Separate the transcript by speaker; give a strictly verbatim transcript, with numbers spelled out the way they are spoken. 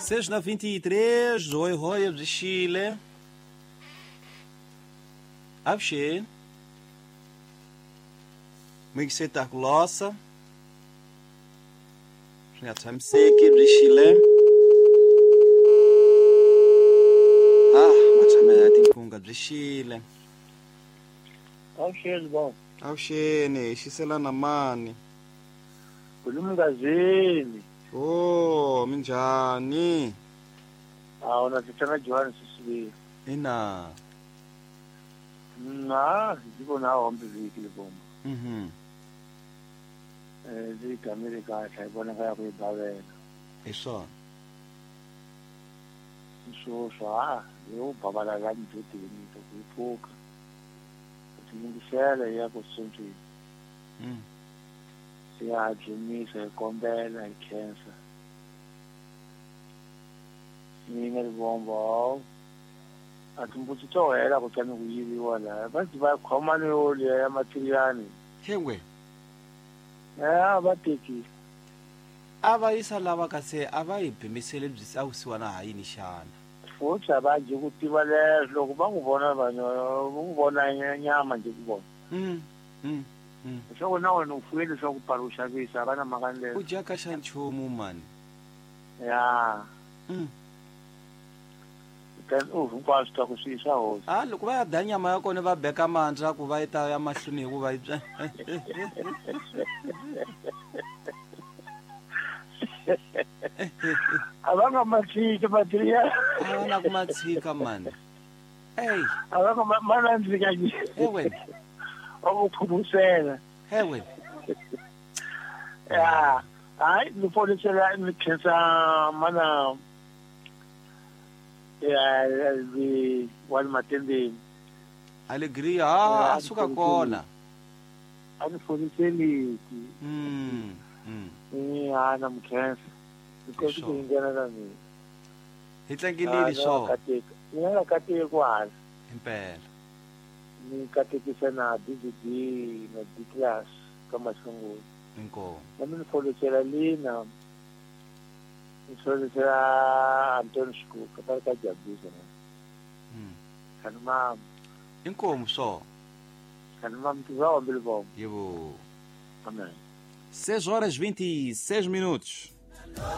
Speaker 1: seis na vinte e três, oi, oi, de Chile. Abshe. Mixer glossa. Ngathamseki de Chile. Ah, mathamela tinkunga de Chile.
Speaker 2: Awusheli baba.
Speaker 1: Awusheni, shiselana mani.
Speaker 2: Kulumngazini.
Speaker 1: Oh, minjani?
Speaker 2: Awu nathana Johan sisibili.
Speaker 1: Ina.
Speaker 2: Na, ngibona hombe viki lebomba.
Speaker 1: Mhm.
Speaker 2: Eh, zigamile kahle ibona kaya kuyibavela.
Speaker 1: Eso.
Speaker 2: Ngisho ah, yo babala la mdudini to kuyipuka. Uthi ngishele yakho sontweni.
Speaker 1: Mhm.
Speaker 2: Siyajimisa ikombela icancer. Mina libomba. Atimbuti tohela kutani kuyibiwa la. Bathi bakhoma le ya material.
Speaker 1: Hengwe.
Speaker 2: Eh, bateki.
Speaker 1: Ava isa lava kase ava ibhimisele byi awusiwana hayini xana.
Speaker 2: Futhi abaje kutiva leswo kuba ngubona vanhu ngubona nyama nje kubona.
Speaker 1: Mhm. Mhm. Mhm.
Speaker 2: Sho na wena ufuye leswo kupalusha visa abana makande.
Speaker 1: Ujaka shanchomu man.
Speaker 2: Ya.
Speaker 1: Mhm.
Speaker 2: Kan uvu pasta kusisa ho.
Speaker 1: Ah, loko va ya dya nyama ya kona va beka mandza ku va yi ta ya mahlweni hi ku va yi bya.
Speaker 2: Abanga mathika material.
Speaker 1: Avana ku matshika man. Hey,
Speaker 2: Abanga mananzi kanje.
Speaker 1: hey wena.
Speaker 2: Okuphusela.
Speaker 1: Hey wena.
Speaker 2: Ya. Hayi nifolisela nikhensa mana ya the one matende
Speaker 1: Alegria, ah, asuka kona.
Speaker 2: anifoliseli
Speaker 1: Mm. Mm.
Speaker 2: ni ana mkhensa because
Speaker 1: Sure.
Speaker 2: ngena nami
Speaker 1: Hi tlangilile so
Speaker 2: kateka ngena kateka kwazi
Speaker 1: impela.
Speaker 2: ni katekisa na D V D na D class kama sungula
Speaker 1: Inkomo.
Speaker 2: nami nifolisela lina nifolisela Anton School kapal ka jabuza na
Speaker 1: Mm.
Speaker 2: kanuma
Speaker 1: Inkomo so.
Speaker 2: kanuma mtuzao mbili bom
Speaker 1: Yebo.
Speaker 2: amen
Speaker 1: seis horas e vinte e seis minutos.